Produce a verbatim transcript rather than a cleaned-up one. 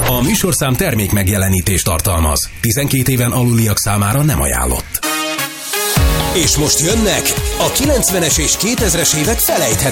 A műsorszám termék megjelenítést tartalmaz. tizenkét éven aluliak számára nem ajánlott. És most jönnek a kilencvenes és kétezres évek felejthetetlen